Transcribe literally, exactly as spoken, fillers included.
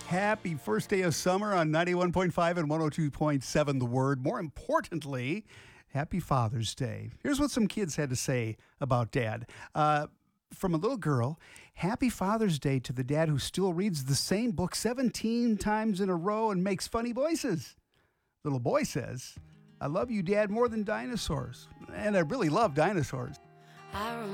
Happy first day of summer on ninety-one point five and one oh two point seven The Word. More importantly, happy Father's Day. Here's what some kids had to say about Dad. Uh, from a little girl, happy Father's Day to the dad who still reads the same book seventeen times in a row and makes funny voices. Little boy says, I love you, Dad, more than dinosaurs. And I really love dinosaurs.